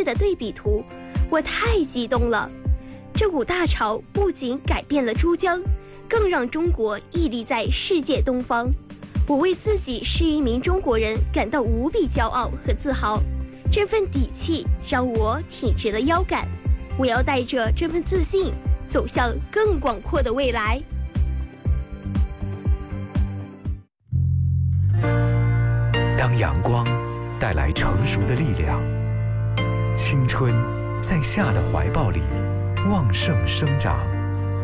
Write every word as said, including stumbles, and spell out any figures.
式的对比图，我太激动了。这股大潮不仅改变了珠江，更让中国屹立在世界东方。我为自己是一名中国人感到无比骄傲和自豪，这份底气让我挺直了腰杆。我要带着这份自信走向更广阔的未来。 当阳光带来成熟的力量，青春在夏的怀抱里旺盛生长。